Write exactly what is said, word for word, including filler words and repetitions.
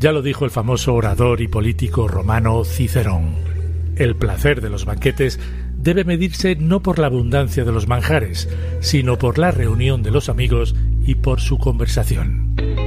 Ya lo dijo el famoso orador y político romano Cicerón: el placer de los banquetes debe medirse no por la abundancia de los manjares, sino por la reunión de los amigos y por su conversación.